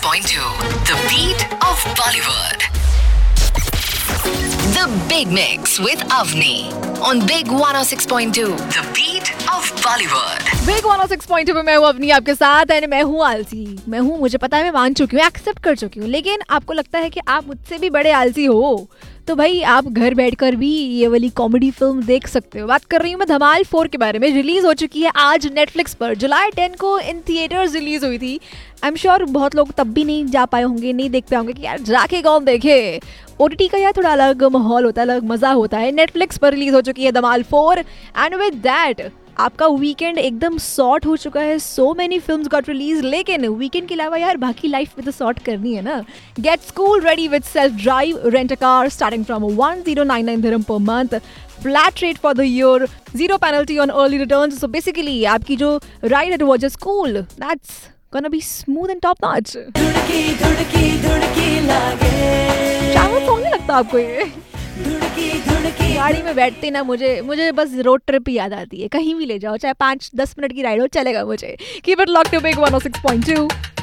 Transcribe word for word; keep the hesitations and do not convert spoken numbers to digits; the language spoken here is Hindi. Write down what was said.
point two, the beat of Bollywood. The Big Mix with Avni on Big one oh six point two, the beat of Bollywood. Big one oh six point two पे मैं हूँ अवनी आपके साथ एंड मैं हूँ आलसी। मैं हूँ, मुझे पता है, मैं मान चुकी हूँ, एक्सेप्ट कर चुकी हूँ, लेकिन आपको लगता है कि आप मुझसे भी बड़े आलसी हो तो भाई आप घर बैठकर भी ये वाली कॉमेडी फिल्म देख सकते हो। बात कर रही हूँ मैं धमाल फोर के बारे में। रिलीज हो चुकी है आज नेटफ्लिक्स पर। जुलाई टेन को इन थिएटर्स रिलीज हुई थी। आई एम श्योर बहुत लोग तब भी नहीं जा पाए होंगे, नहीं देख पाए होंगे कि यार जाके कौन देखे। ओटीटी का यार थोड़ा अलग माहौल होता है, अलग मजा होता है। नेटफ्लिक्स पर रिलीज हो चुकी है धमाल फोर एंड विद दैट आपका वीकेंड एकदम सॉर्ट हो चुका है। So many films got release, लेकिन वीकेंड के अलावा यार बाकी लाइफ में तो सॉर्ट करनी है ना। Gate school ready with self drive, rent a car starting from one zero nine nine dirham per month, flat rate for the year, zero penalty on early returns. So basically आपकी जो राइड है towards school, that's gonna be smooth and top notch. धुड़की धुड़की धुड़की लागे। ट्रैवल सॉन्ग नहीं लगता आपको ये? धुड़की धुड़की गाड़ी में बैठते ना मुझे मुझे बस रोड ट्रिप याद आती है। कहीं भी ले जाओ, चाहे पाँच दस मिनट की राइड हो, चलेगा मुझे। Keep it locked to big one oh six point two.